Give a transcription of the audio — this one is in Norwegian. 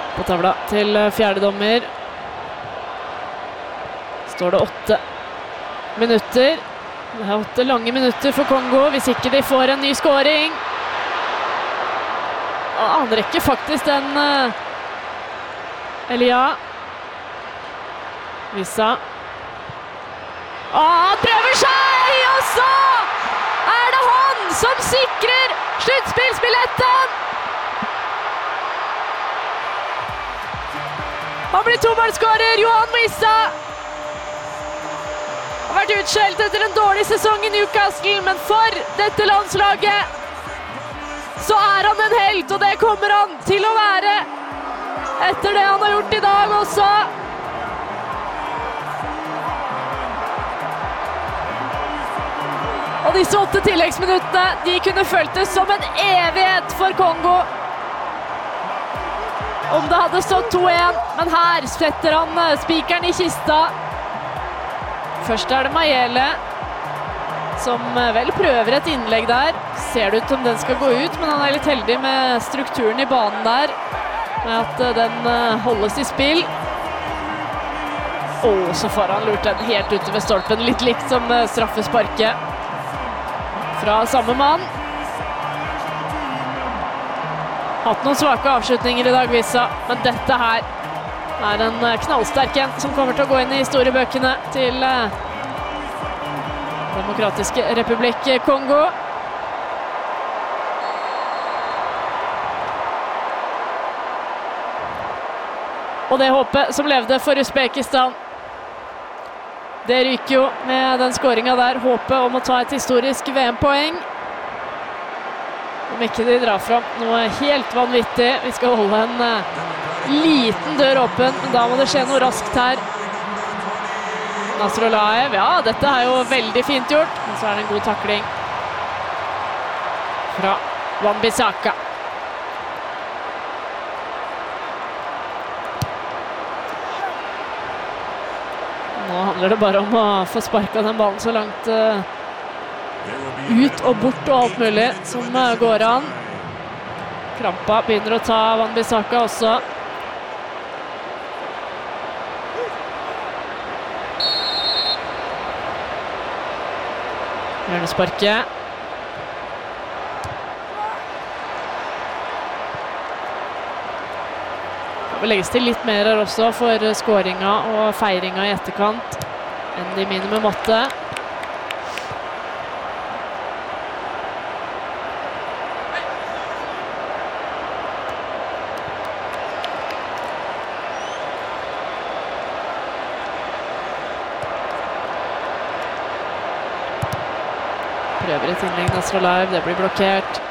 På tavla til fjerde dommer. Står det 8 minutter. Det er 8 lange minutter for Kongo, hvis ikke de får en ny scoring. Han rekker faktisk den Elia. Vissa. Han prøver seg, og så er det han som sikrer sluttspillsbilletten! Han blir tomålsskårer, Johan Vissa. Har vært utskjelt etter en dårlig sesong i Newcastle, men for dette landslaget så er han en helt, og det kommer han til å være etter det han har gjort i dag også. Og disse 8 tilleggsminuttene, de kunne føltes som en evighet for Kongo. Om det hadde stått 2-1, men her setter han spikeren i kista. Først er det Mayele, som vel prøver et innlegg der. Ser det ut som den skal gå ut, men han er litt heldig med strukturen i banen der. Med at den holdes i spill. Og så får han lurt den helt ute ved stolpen, litt likt som straffesparket fra samme mann. Hatt noen svake avslutninger i dag, Vissa, men dette her er en knallsterk en som kommer til å gå inn i historiebøkene til Demokratiske Republikk Kongo. Og det håpet som levde for Uzbekistan, det ryker jo med den skåringen der. Håpet om å ta et historisk VM-poeng. Om ikke de drar fram noe helt vanvittig. Vi skal holde en liten dør åpen, men da må det skje noe raskt her. Nasrolaev, ja, dette er jo veldig fint gjort. Men så er det en god takling fra Wan-Bissaka. Nå handler det bare om å få sparket den ballen så langt ut og bort og alt mulig som går an. Krampa begynner å ta Wan-Bissaka også. Hjørnesparket. Det legges til litt mer her også for skåringa og feiringa i etterkant enn de minimum 8. Prøver et innlegg Nasrolaev, det blir blokkert.